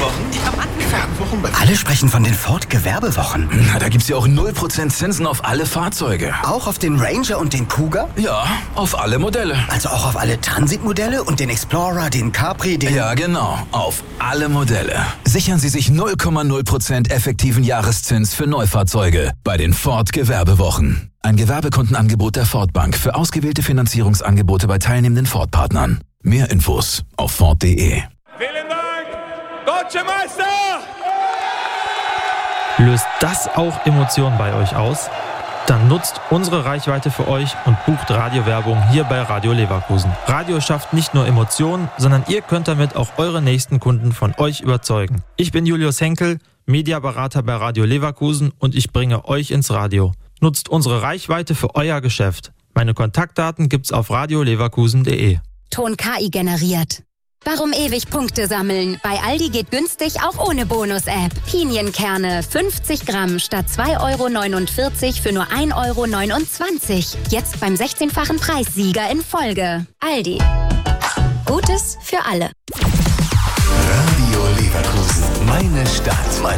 Gewerbewochen? Gewerbewochen? Alle sprechen von den Ford-Gewerbewochen. Na, da gibt's ja auch 0% Zinsen auf alle Fahrzeuge. Auch auf den Ranger und den Kuga? Ja, auf alle Modelle. Also auch auf alle Transit-Modelle und den Explorer, den Capri, den... Ja, genau. Auf alle Modelle. Sichern Sie sich 0,0% effektiven Jahreszins für Neufahrzeuge bei den Ford-Gewerbewochen. Ein Gewerbekundenangebot der Ford Bank für ausgewählte Finanzierungsangebote bei teilnehmenden Ford-Partnern. Mehr Infos auf Ford.de. Vielen Dank, Deutsche Meister! Löst das auch Emotionen bei euch aus? Dann nutzt unsere Reichweite für euch und bucht Radiowerbung hier bei Radio Leverkusen. Radio schafft nicht nur Emotionen, sondern ihr könnt damit auch eure nächsten Kunden von euch überzeugen. Ich bin Julius Henkel, Mediaberater bei Radio Leverkusen und ich bringe euch ins Radio. Nutzt unsere Reichweite für euer Geschäft. Meine Kontaktdaten gibt's auf radioleverkusen.de. Ton KI generiert. Warum ewig Punkte sammeln? Bei Aldi geht günstig auch ohne Bonus-App. Pinienkerne 50 Gramm statt 2,49 € für nur 1,29 €. Jetzt beim 16-fachen Preissieger in Folge. Aldi. Gutes für alle. Radio Leverkusen. Meine Stadt. Meine